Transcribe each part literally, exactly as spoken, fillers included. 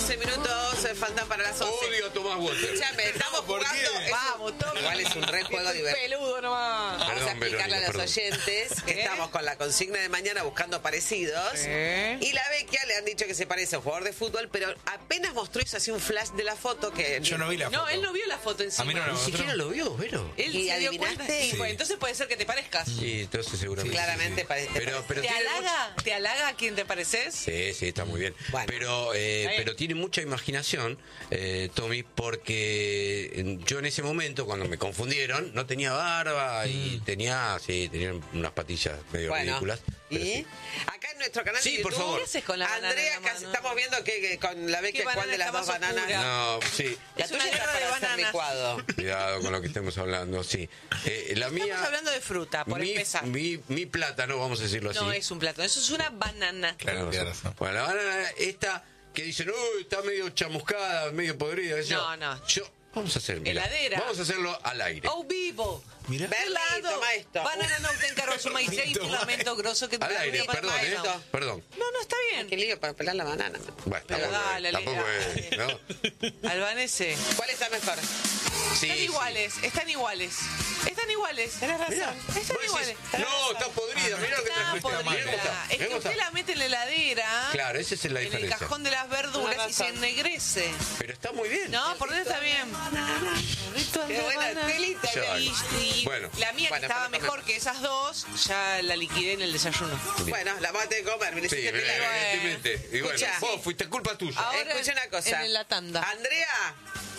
once minutos eh, faltan para las once. Odio a Tomás Walter. Escúchame, estamos ¿Por jugando. qué? es- Vamos, Tommy. Igual es un re juego divertido. Peludo nomás. Vamos Perdón, a explicarle Verónica, a los perdón. oyentes que ¿Eh? estamos con la consigna de mañana buscando parecidos. ¿Eh? Y la Vecchia le han dicho que se parece a un jugador de fútbol, pero apenas mostró hizo así un flash de la foto que. Yo no vi la foto. No, él no vio la foto encima. A mí no me Ni mostró. siquiera lo vio, Vero. Él ¿Y se dio adivinaste? cuenta. Y, Sí. pues, entonces puede ser que te parezcas. Sí, entonces seguramente. Claramente sí. parece- Pero, pero ¿Te tiene mucho- halaga? ¿Te halaga a quien te pareces? Sí, sí, está muy bien. Bueno. pero eh, Está bien. pero tiene mucha imaginación, eh, Tommy, porque en- yo en ese momento, cuando me confundieron, no tenía barba y tenía, sí, tenía unas patillas medio Bueno, ridículas. pero y sí. acá en nuestro canal Sí, de por YouTube, favor. ¿Qué haces con la banana Andrea, en la casi mano? estamos viendo que, que con la Vecchia ¿Qué cuál de las banana dos está más bananas. oscura? No, sí. La Es tuya una está guerra de para hacer bananas. licuado. Cuidado con lo que estemos hablando, sí. Eh, la Estamos mía. hablando de fruta, por mi, empezar. mi, mi plátano, vamos a decirlo así. No es un plátano, eso es una banana. Claro, Tiene tiene razón. razón. Bueno, la banana esta que dicen, uy, está medio chamuscada, medio podrida. qué sé yo. No, no. Yo, vamos a hacer, mirá, Heladera. vamos a hacerlo al aire. ¡Oh, vivo! Mirá. Berli, Pelado. toma esto. Banana no te encargo su maíz y Toma filamento grosso que te Al da aire, bien para perdón, el ¿eh? mano. Perdón. No, no, está Qué bien. lío para pelar la banana. Bueno, Pero tampoco, dale, es, tampoco dale. es, ¿no? Albanese. ¿Cuál está mejor? Sí, Están sí. iguales, están iguales. Están iguales. Tenés razón. Mirá, Están vos iguales. decís, no, está podrida, mirá lo que Está trajo este podrida. Mirá cómo está, Es que mirá cómo usted está. la mete en la heladera. Claro, esa es la en el diferencia. cajón de las verduras Tenés y se razón. ennegrece. Pero está muy bien. No, por dentro está bien. Ritual Qué de buena banana. telita. Ya. Y, y Bueno. la mía, Bueno, que estaba pero- mejor que esas dos, ya la liquidé en el desayuno. Bueno, la vamos a tener que comer. Me Sí, hiciste pelar. evidentemente. Y bueno, Escucha. vos fuiste culpa tuya. Ahora Escucha una cosa. en la tanda. Andrea.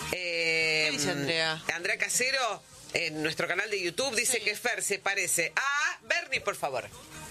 eh, ¿Qué dice Andrea? Andrea Casero, en nuestro canal de YouTube, dice Sí. que Fer se parece a Bernie, por favor.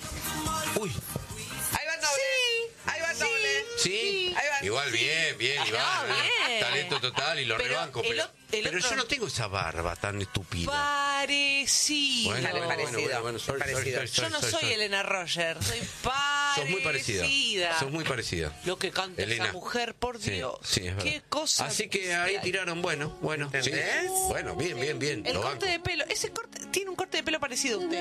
Uy, Ahí va el doble. Ahí va el doble. Sí, Ahí va. igual Sí. bien, bien, Ah, Iván. no, bien. Talento total y lo Pero rebanco. el Pero, o- el pero otro- yo no tengo esa barba tan estúpida. Parecido. Bueno, Dale, bueno, parecido. bueno, bueno, sorry, sorry, Parecido. sorry, Yo sorry, no sorry, soy sorry. Elena Roger, soy parecida. Sos muy parecida. Sos muy parecida. Lo que canta Elena. esa mujer, por Sí, Dios. sí, es verdad. Qué cosa. Así que ahí tiraron, bueno, bueno. Sí. ¿Entendés? Bueno, bien, bien, bien. El lo corte banco. de pelo, ese corte, tiene un corte de pelo parecido a usted.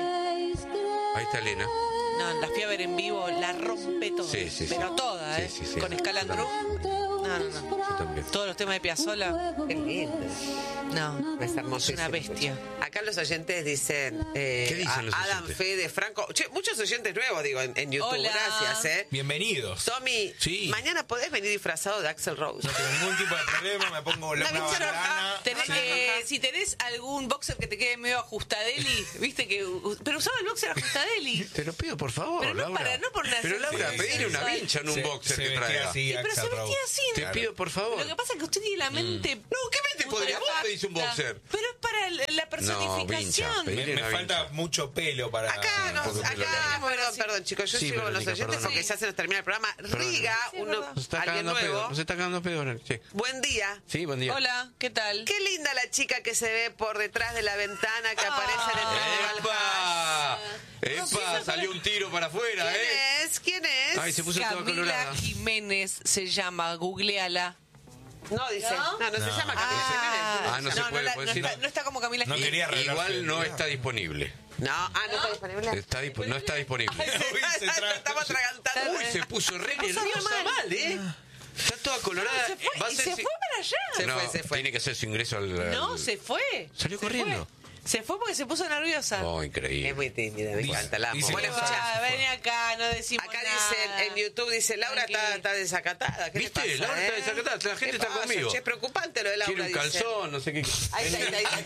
Ahí está Elena. No, la fui a ver en vivo, la rompe toda. Sí, sí, sí. Pero toda, Sí, ¿eh? sí, sí. Con Escalandru. No, no, no. Yo también. Todos los temas de Piazzolla. Qué lindo. No. Es Es hermosísimo. una bestia. Acá los oyentes dicen, eh, ¿Qué dicen los a- Adam oyentes? Fede, Franco, che, muchos oyentes nuevos, digo, en, en YouTube, Hola. gracias, ¿eh? bienvenidos. Tommy, Sí. mañana podés venir disfrazado de Axl Rose. No tengo ningún tipo de problema, me pongo la, La una bicha bandana. Tenés Sí. que- si tenés algún boxer que te quede medio ajustadeli, viste que. Pero usaba el boxer ajustadeli. Te lo pido, por favor, Pero no Laura. para- no por una Pero Laura, Sí, pedile sí, una sí. vincha en un Se- boxer se que vestía traiga. así, Pero se Axl vestía Rose. así. Te pido, por favor. Lo que pasa es que usted tiene la mente. No, ¿qué mente podría? Vos pedís un boxer. Pero es para el- la personificación. vincha, Me, me Una falta vincha. mucho pelo para... Acá, nos, poco pelo acá, largo. perdón, perdón, chicos, yo Sí, sigo con los Verónica, oyentes perdón. porque ya se nos termina el programa. Riga, Sí, es uno, verdad. Nos está alguien cagando pedo. nuevo. Nos está cagando pedo. Sí. Buen día. Sí, buen día. Hola, ¿qué tal? Qué linda la chica que se ve por detrás de la ventana que aparece en el medio del ¡Epa! No, sí, ¡Epa! no, Salió un tiro para afuera, ¿Quién ¿eh? es? ¿Quién es? Ay, se puso toda Camila colorada. Jiménez se llama, googleala. No, dice. ¿No? No, no, se No. llama Camila Ah, no se puede la- decir. no, está, no está como Camila No Jiménez. quería arreglar Igual su no identidad. está disponible. No, ah, no está disponible. Está dispo- no está disponible. Uy, se tra- Estamos atragantando. Uy, se puso re puso nerviosa mal. mal, ¿eh? Está toda colorada. Se fue, Va a y ser se si- fue para allá. Se no, fue, se fue. Tiene que hacer su ingreso al. No, al- se fue. Salió Se corriendo. fue. Se fue porque se puso nerviosa. Oh, increíble. Es muy tímida, me Dice- encanta, la amo. dice- Bueno, que escucha. va. Ah, ven acá, no decimos Acá nada. dicen en YouTube, dice Laura Tranquila. está, está desacatada. ¿Qué ¿Viste? le pasa, Laura eh? está desacatada, la gente ¿Qué está pasa? conmigo. Che, es preocupante lo de Laura. Quiere un dice. calzón, no sé qué. Ahí está, ahí está, ahí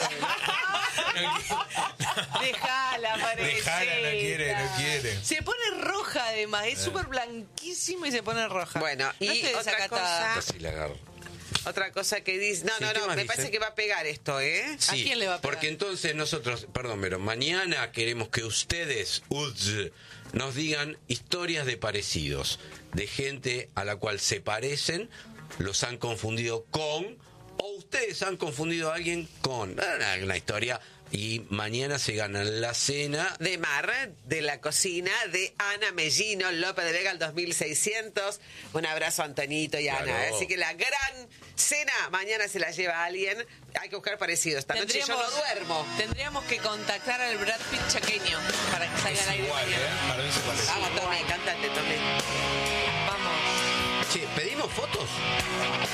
está. Dejala, parecida. Dejala, no quiere, no quiere. Se pone roja además, es súper blanquísima y se pone roja. Bueno, y no estoy otra desacatada. cosa- Así la agarro. Otra cosa que dice. No, Sí, no, ¿qué no, más me dice? parece que va a pegar esto, ¿eh? Sí, quién le va a pegar? porque entonces nosotros, perdón, pero mañana queremos que ustedes uz, nos digan historias de parecidos, de gente a la cual se parecen, los han confundido con, o ustedes han confundido a alguien con una, una historia, y mañana se ganan la cena. De Mar, de la cocina de Ana Mellino, López de Vega, el dos mil seiscientos. Un abrazo a Antonito y a Claro. Ana. Así que la gran cena mañana se la lleva alguien. Hay que buscar parecidos. Esta noche yo no duermo. Tendríamos que contactar al Brad Pitt chaqueño para que salga al aire Igual, mañana. ¿eh? Para mí se parece. Vamos, Tommy, cántate, Tommy. Vamos. Che, ¿pedimos fotos?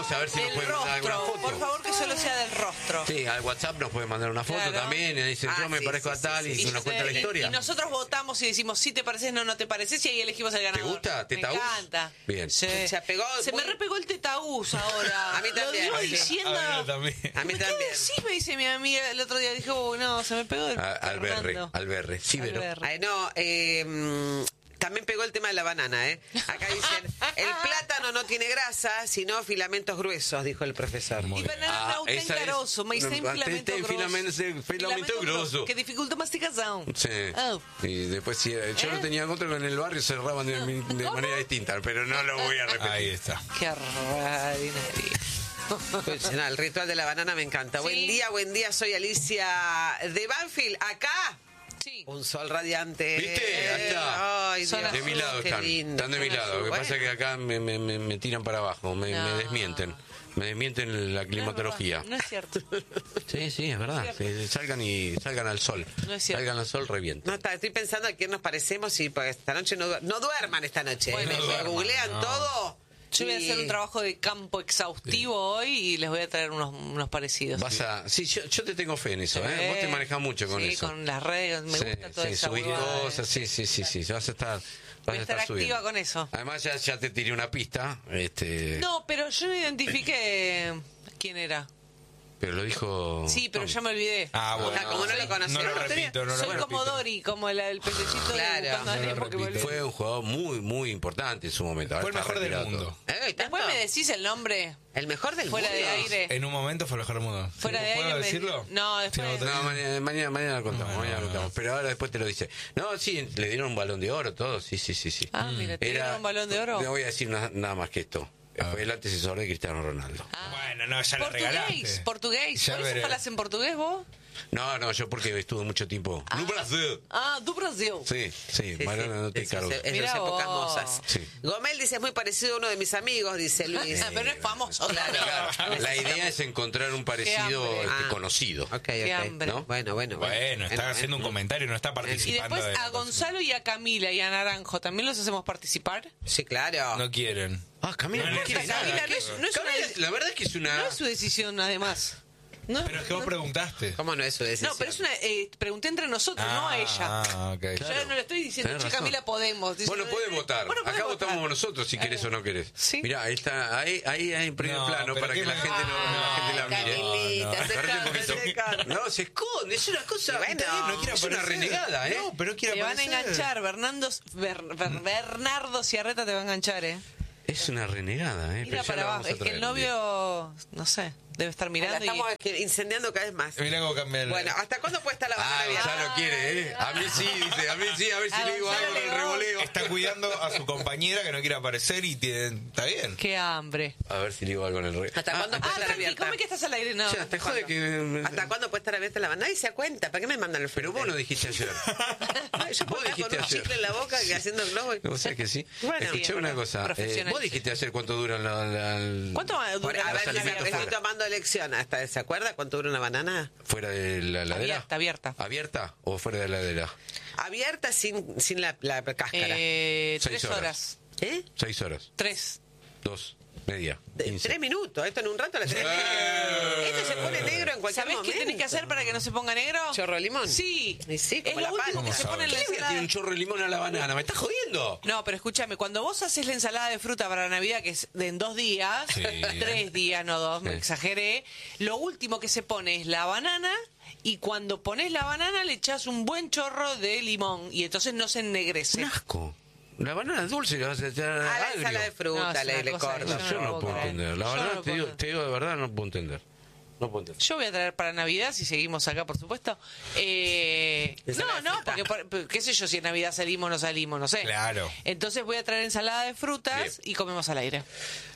Vamos a ver si nos Del pueden mandar alguna rostro. foto. Por favor, que solo sea del rostro. Sí, al WhatsApp nos pueden mandar una foto Claro. también. Y dicen, Ah, yo me sí, parezco sí, a tal sí, y sí. nos cuenta la y- historia. Y nosotros votamos y decimos si te pareces, no, no te pareces, y ahí elegimos al ganador. gusta? Me ¿Tetaús? encanta. Bien. Sí. Se apegó Se muy- me repegó el tetaús ahora. A mí también. Lo A digo mí- diciendo. A ver, también. A mí ¿Qué también. decís? Me dice mi amiga el otro día. Dije, oh, no, se me pegó el A- al berre, Fernando. al berre. Sí, Al pero. berre. Ay, no, eh, mm, también pegó el tema de la banana, ¿eh? Acá dicen, el plátano no tiene grasa, sino filamentos gruesos, dijo el profesor. Muy Y bien. banana Ah, não tem essa é- caroço, mas tem não, filamento tem grosso. filamento- filamento grosso. Que dificulta a masticação. Sí. Oh. Y después, si, yo ¿Eh? lo tenía contra en el barrio, cerraban de, mi- de ¿Cómo? manera distinta, pero no lo voy a repetir. Ahí está. Qué ordinaria. Pues, no, el ritual de la banana me encanta. Sí. Buen día, buen día, soy Alicia de Banfield, acá. Sí. Un sol radiante. ¿Viste? Ahí está. Ay, Son Dios, De mi lado qué están, lindo. están de mi Son lado. Lo que azul. pasa es que acá me, me, me, me tiran para abajo, me, me No. desmienten. Me desmienten la climatología. No es cierto. Sí, sí, es verdad. Sí, salgan y salgan al sol. No es cierto. Salgan al sol, revienten. No, está, estoy pensando a quién nos parecemos y pues, esta noche no, du- no duerman esta noche. Bueno, Me- no me duerman, googlean no. todo. Yo voy a y- hacer un trabajo de campo exhaustivo hoy y les voy a traer unos, unos parecidos. Vas a, sí, yo, yo te tengo fe en eso, ¿eh? Vos te manejas mucho con sí, eso. con las redes, me Sí, gusta toda sí, esa subís huevada. cosas, sí, sí, sí, sí. Vas a estar, vas Voy a a estar estar subiendo. activa con eso. Además ya, ya te tiré una pista, este, No, pero yo no identifiqué quién era. pero lo dijo. Sí, pero Tom. ya me olvidé. Ah, bueno. Ah, como no lo conocía. No lo No lo tenía. repito, no lo Soy repito. como Dory, como el, el pececito Claro. de Buscando a No lo Nemo que me repito. olvidé. Fue un jugador muy, muy importante en su momento. Fue el Ahora está mejor del retirado mundo. todo. Eh, ¿tanto? Después me decís el nombre El mejor del fuera mundo. de aire. En un momento fue el mejor del mundo. Fuera de ¿Puedo aire me- decirlo? No, después- Si no, No, mañana, mañana, mañana lo contamos, No, mañana lo no, contamos. Pero ahora después te lo dice. No, sí, le dieron un balón de oro, todo. Sí, sí, sí, sí. Ah, mira, ¿te dieron un balón de oro? No voy a decir na- nada más que esto. Fue el antecesor de Cristiano Ronaldo. Bueno, no, ya lo Portugués, regalaste. portugués. Ya ¿Por eso veré. hablas en portugués vos? No, no, yo porque estuve mucho tiempo. No Brasil. Ah, do Brasil. Sí, sí, Sí, Mariana, sí, no te esas- cargo. esas Mirá épocas vos. mozas. Sí. Gomel dice, es muy parecido a uno de mis amigos, dice Luis. Pero no es famoso. Claro, la idea es encontrar un parecido hambre. este, Ah. conocido. Ok, ok. Qué hambre. ¿No? Bueno, bueno. Bueno, está haciendo un comentario, no está Y participando. después de a la Gonzalo y a Camila y a Naranjo, ¿también los hacemos participar? Sí, claro. No quieren. Ah, Camila, No no quiere necesita, nada. Camila, no es- no es Camila, una- la verdad es que es una... No es su decisión, además. No, Pero es que vos preguntaste. ¿Cómo no es su decisión? no, pero es una. Eh, pregunté entre nosotros, no a ella. Ah, ok. Yo no le estoy diciendo, Tenés che, razón. Camila, podemos. Dice, Bueno, puedes eh, votar. bueno, podés Acá votar. votamos nosotros si querés o no querés. Sí. Mirá, ahí está, ahí, ahí hay en primer No, plano pero para qué que la mal- gente, no, la, gente la mire. Camilita, No, no. se Espérate un esconde, poquito. se esconde. No, se esconde, es una cosa. Bueno, está bien, no quiere Es una aparecer. renegada, ¿eh? No, pero quiere Te van a aparecer. enganchar, Bernardo, Ber- Ber- Bernardo Ciarreta te va a enganchar, ¿eh? Es una renegada, ¿eh? Mira Pero ya para la abajo. vamos a Es que el traer un día. novio, no sé, debe estar La mirando y... estamos que incendiando cada vez más. Mirá cómo cambia el... Bueno, ¿hasta cuándo puede estar la banana Ah, abierta? Gonzalo quiere, ¿eh? A mí sí, dice, a mí sí, a ver si A le digo Gonzalo algo con le el va. revoleo. Está cuidando a su compañera que no quiere aparecer y tiene... Está bien. Qué hambre. A ver si le digo algo con el revoleo. ¿Hasta cuándo Ah, puede estar Santi, abierta? ¿cómo es que estás al aire? No. Ya, te jode que... ¿Hasta cuándo puede estar abierta la banana? Nadie se da cuenta. ¿Para qué me mandan el Pero vos no dijiste ayer. Ay, yo vos puedo estar dijiste con un ayer. chicle en la boca y haciendo el globo. y- ¿Vos sabés que sí? Bueno. Escuché Sí, una es cosa. verdad. Eh, Profesional. vos dijiste ayer cuánto duran la... la- la- ¿Cuánto va a Por- durar? a ver, Los alimentos estoy fuera. tomando lección. Hasta, ¿se acuerda cuánto dura una banana? ¿Fuera de la heladera? Abierta, abierta. ¿Abierta o fuera de la heladera? Abierta sin, sin la, la cáscara. Eh, Seis tres horas. horas. ¿Eh? Seis horas. Tres. Dos. Media. De- quince. tres minutos. Esto en un rato la tenés. Esto se pone negro en cualquier ¿Sabés momento. qué tenés que hacer para que no se ponga negro? ¿Chorro de limón? Sí. Y sí, como es la lo último palma. que se ¿Cómo pone en la ¿Quién le ensalada. tiene un chorro de limón a la banana? ¿Me estás jodiendo? No, pero escúchame, cuando vos haces la ensalada de fruta para Navidad, que es de en dos días, Sí. tres días, no dos, me Sí. exageré, lo último que se pone es la banana y cuando pones la banana le echás un buen chorro de limón y entonces no se ennegrece. Un asco. La banana es dulce, le vas a echar A la agrio. ensalada de No, fruta es le, una le cosa corto. que No, yo no puedo puedo creer. entender. La Yo no verdad, lo te, digo, puedo te digo de verdad, no puedo entender. No puedo entender. Yo voy a traer para Navidad, si seguimos acá, por supuesto. Eh, Ensalada no, de no, fruta. porque, por- qué sé yo, si en Navidad salimos o no salimos, no sé. Claro. Entonces voy a traer ensalada de frutas Bien. y comemos al aire.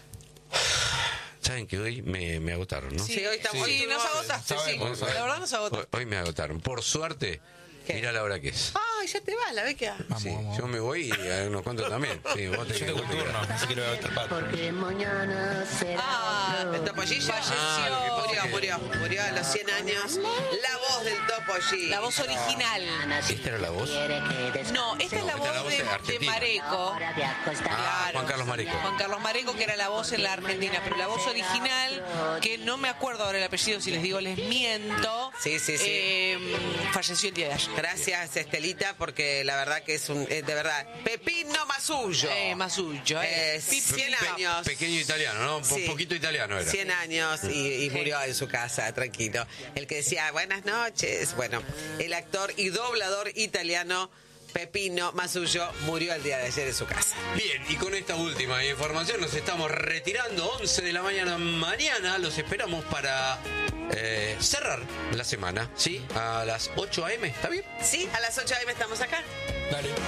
Saben que hoy me, me agotaron, ¿no? Sí, hoy estamos- Sí, hoy nos tuvimos- agotaste, sí. sabemos, La verdad nos Hoy, agotaste. hoy me agotaron. Por suerte, ¿Qué? mira la hora que es. No, y ya te vas, la beca. Vamos, Sí, vamos. yo me voy y a unos cuantos también. Sí, vos tenés Yo tengo que el turno, así que lo voy a estar pato. Porque mañana será Ah, ¿El Topollillo? Falleció. Ah, murió, murió, murió a los cien años. La voz del Topollillo. La voz original. ¿Esta era la voz? No, esta es la esta voz es la voz de, de de Argentina. Mareco. Ah, Juan Carlos Mareco. Juan Carlos Mareco, que era la voz en la Argentina, pero la voz original, que no me acuerdo ahora el apellido, si les digo les miento, Sí, sí, sí. eh, falleció el día de ayer. Gracias, Estelita, porque la verdad que es un, es de verdad, Pepino Masullo. Eh, Masullo, eh. Eh, Pip, cien pip, años. Pequeño italiano, ¿no? Un Sí. poquito italiano era. cien años y, y murió en su casa, tranquilo. El que decía buenas noches. Bueno, el actor y doblador italiano Pepino Masullo murió el día de ayer en su casa. Bien, y con esta última información nos estamos retirando. once de la mañana mañana. Los esperamos para eh, cerrar la semana, ¿sí? A las ocho a eme, ¿está bien? Sí, a las ocho de la mañana estamos acá. Dale.